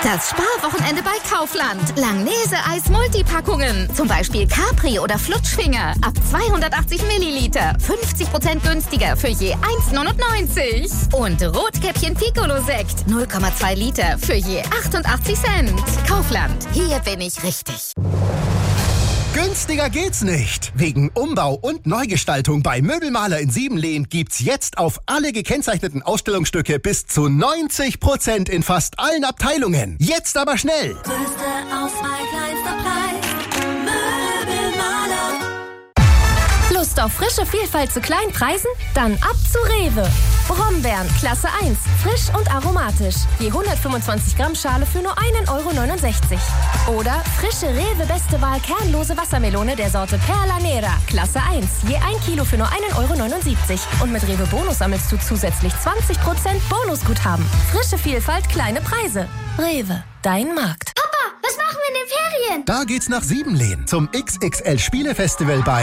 Das Sparwochenende bei Kaufland. Langnese-Eis Multipackungen. Zum Beispiel Capri oder Flutschfinger. Ab 280 Milliliter. 50% günstiger für je 1,99. Und Rotkäppchen Piccolo-Sekt. 0,2 Liter für je 88 Cent. Kaufland. Hier bin ich richtig. Günstiger geht's nicht. Wegen Umbau und Neugestaltung bei Möbelmaler in Siebenlehn gibt's jetzt auf alle gekennzeichneten Ausstellungsstücke bis zu 90% in fast allen Abteilungen. Jetzt aber schnell! Größte Auswahl, kleinster Preis. Möbelmaler. Lust auf frische Vielfalt zu kleinen Preisen? Dann ab zu Rewe. Brombeeren, Klasse 1, frisch und aromatisch. Je 125 Gramm Schale für nur 1,69 €. Oder frische Rewe Beste Wahl kernlose Wassermelone der Sorte Perla Nera, Klasse 1, je 1 Kilo für nur 1,79 €. Und mit Rewe Bonus sammelst du zusätzlich 20% Bonusguthaben. Frische Vielfalt, kleine Preise. Rewe, dein Markt. Papa, was machen wir in den Ferien? Da geht's nach Siebenlehn zum XXL Spielefestival bei...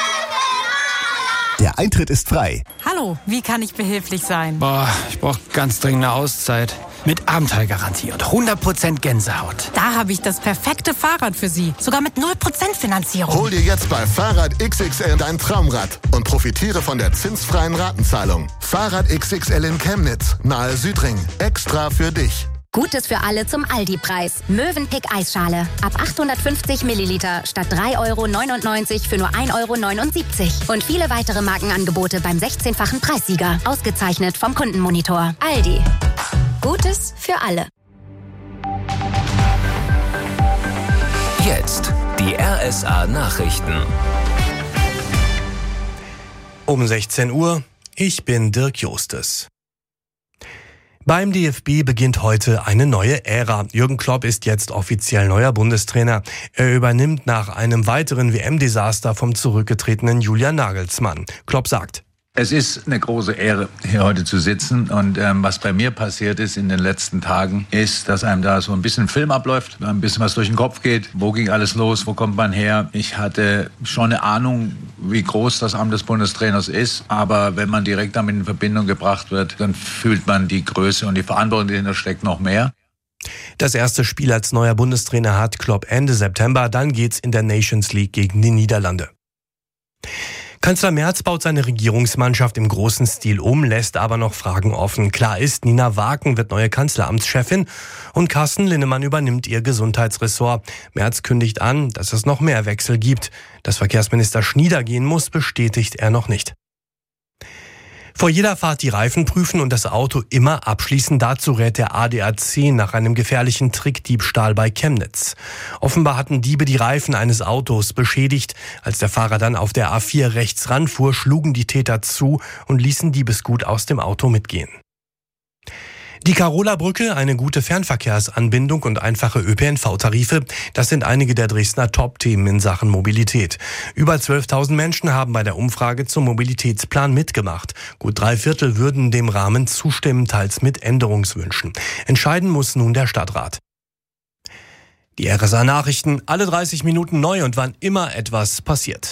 Der Eintritt ist frei. Hallo, wie kann ich behilflich sein? Ich brauche ganz dringend eine Auszeit. Mit Abenteuergarantie und 100% Gänsehaut. Da habe ich das perfekte Fahrrad für Sie. Sogar mit 0% Finanzierung. Hol dir jetzt bei Fahrrad XXL dein Traumrad und profitiere von der zinsfreien Ratenzahlung. Fahrrad XXL in Chemnitz, nahe Südring. Extra für dich. Gutes für alle zum Aldi-Preis. Mövenpick Eisschale. Ab 850 Milliliter statt 3,99 € für nur 1,79 €. Und viele weitere Markenangebote beim 16-fachen Preissieger. Ausgezeichnet vom Kundenmonitor. Aldi. Gutes für alle. Jetzt die RSA-Nachrichten. Um 16 Uhr, ich bin Dirk Jostes. Beim DFB beginnt heute eine neue Ära. Jürgen Klopp ist jetzt offiziell neuer Bundestrainer. Er übernimmt nach einem weiteren WM-Desaster vom zurückgetretenen Julian Nagelsmann. Klopp sagt: Es ist eine große Ehre, hier heute zu sitzen. Und was bei mir passiert ist in den letzten Tagen, ist, dass einem da so ein bisschen Film abläuft, ein bisschen was durch den Kopf geht. Wo ging alles los? Wo kommt man her? Ich hatte schon eine Ahnung, wie groß das Amt des Bundestrainers ist. Aber wenn man direkt damit in Verbindung gebracht wird, dann fühlt man die Größe und die Verantwortung, die dahinter steckt, noch mehr. Das erste Spiel als neuer Bundestrainer hat Klopp Ende September. Dann geht's in der Nations League gegen die Niederlande. Kanzler Merz baut seine Regierungsmannschaft im großen Stil um, lässt aber noch Fragen offen. Klar ist, Nina Waken wird neue Kanzleramtschefin und Carsten Linnemann übernimmt ihr Gesundheitsressort. Merz kündigt an, dass es noch mehr Wechsel gibt. Dass Verkehrsminister Schnieder gehen muss, bestätigt er noch nicht. Vor jeder Fahrt die Reifen prüfen und das Auto immer abschließen. Dazu rät der ADAC nach einem gefährlichen Trickdiebstahl bei Chemnitz. Offenbar hatten Diebe die Reifen eines Autos beschädigt. Als der Fahrer dann auf der A4 rechts ranfuhr, schlugen die Täter zu und ließen Diebesgut aus dem Auto mitgehen. Die Karola-Brücke, eine gute Fernverkehrsanbindung und einfache ÖPNV-Tarife, das sind einige der Dresdner Top-Themen in Sachen Mobilität. Über 12.000 Menschen haben bei der Umfrage zum Mobilitätsplan mitgemacht. Gut 3/4 würden dem Rahmen zustimmen, teils mit Änderungswünschen. Entscheiden muss nun der Stadtrat. Die RSA-Nachrichten, alle 30 Minuten neu und wann immer etwas passiert.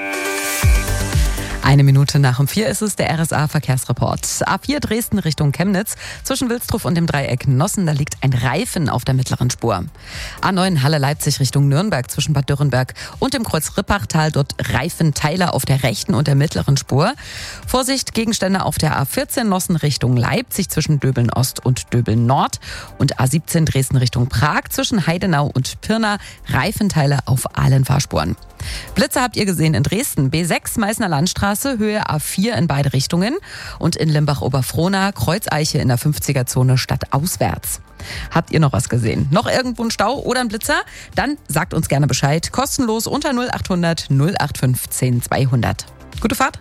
1 Minute nach um 4 ist es, der RSA-Verkehrsreport. A4 Dresden Richtung Chemnitz. Zwischen Wilsdruf und dem Dreieck Nossen, da liegt ein Reifen auf der mittleren Spur. A9 Halle-Leipzig Richtung Nürnberg zwischen Bad Dürrenberg und dem Kreuz Rippachtal. Dort Reifenteile auf der rechten und der mittleren Spur. Vorsicht, Gegenstände auf der A14 Nossen Richtung Leipzig zwischen Döbeln Ost und Döbeln Nord. Und A17 Dresden Richtung Prag zwischen Heidenau und Pirna. Reifenteile auf allen Fahrspuren. Blitze habt ihr gesehen in Dresden. B6 Meißner Landstraße, Höhe A4 in beide Richtungen. Und in Limbach-Oberfrohna, Kreuzeiche in der 50er-Zone stadtauswärts. Habt ihr noch was gesehen? Noch irgendwo ein Stau oder ein Blitzer? Dann sagt uns gerne Bescheid. Kostenlos unter 0800 0815 200. Gute Fahrt!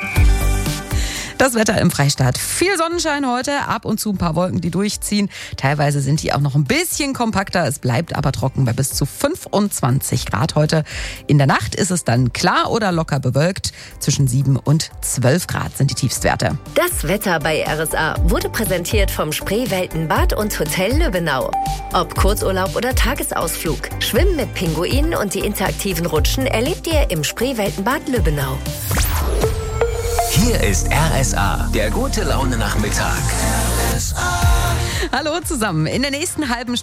Das Wetter im Freistaat. Viel Sonnenschein heute, ab und zu ein paar Wolken, die durchziehen. Teilweise sind die auch noch ein bisschen kompakter. Es bleibt aber trocken bei bis zu 25 Grad heute. In der Nacht ist es dann klar oder locker bewölkt. Zwischen 7 und 12 Grad sind die Tiefstwerte. Das Wetter bei RSA wurde präsentiert vom Spreeweltenbad und Hotel Lübbenau. Ob Kurzurlaub oder Tagesausflug, Schwimmen mit Pinguinen und die interaktiven Rutschen erlebt ihr im Spreeweltenbad Lübbenau. Hier ist RSA, der gute Laune Nachmittag. Hallo zusammen. In der nächsten halben